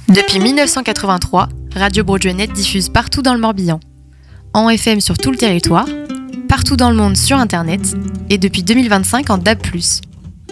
Depuis 1983, Radio Broadway.net diffuse partout dans le Morbihan, en FM sur tout le territoire, partout dans le monde sur Internet et depuis 2025 en DAB+.